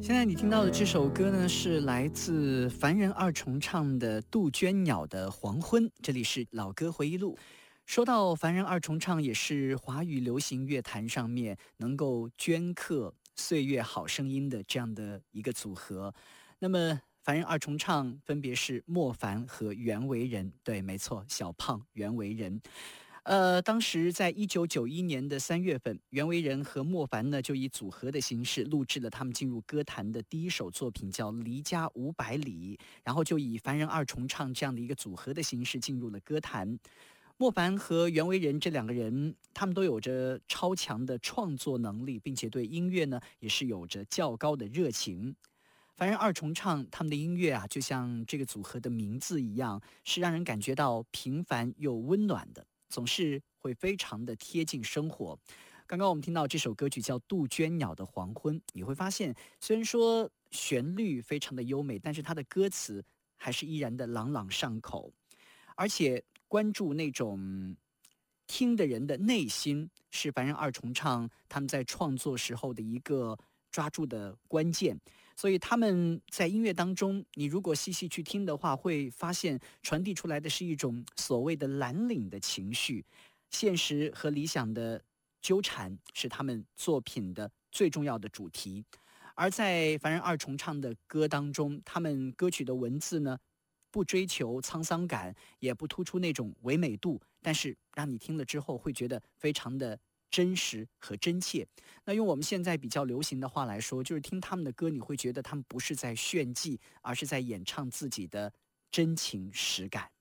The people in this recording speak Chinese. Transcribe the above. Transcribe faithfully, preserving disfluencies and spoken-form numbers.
现在你听到的这首歌呢，是来自凡人二重唱的杜鹃鸟的黄昏。这里是老歌回忆录。说到凡人二重唱，也是华语流行乐坛上面能够镌刻岁月好声音的这样的一个组合。那么凡人二重唱分别是莫凡和袁惟仁。对，没错，小胖袁惟仁。呃，当时在一九九一年的三月份，袁惟仁和莫凡呢就以组合的形式录制了他们进入歌坛的第一首作品，叫《离家五百里》，然后就以凡人二重唱这样的一个组合的形式进入了歌坛。莫凡和袁惟仁这两个人，他们都有着超强的创作能力，并且对音乐呢也是有着较高的热情。凡人二重唱他们的音乐啊，就像这个组合的名字一样，是让人感觉到平凡又温暖的，总是会非常的贴近生活。刚刚我们听到这首歌曲叫杜鹃鸟的黄昏，你会发现虽然说旋律非常的优美，但是它的歌词还是依然的朗朗上口，而且关注那种听的人的内心，是凡人二重唱他们在创作时候的一个抓住的关键。所以他们在音乐当中，你如果细细去听的话，会发现传递出来的是一种所谓的蓝领的情绪，现实和理想的纠缠是他们作品的最重要的主题。而在凡人二重唱的歌当中，他们歌曲的文字呢，不追求沧桑感，也不突出那种唯美度，但是让你听了之后会觉得非常的真实和真切。那用我们现在比较流行的话来说，就是听他们的歌，你会觉得他们不是在炫技，而是在演唱自己的真情实感。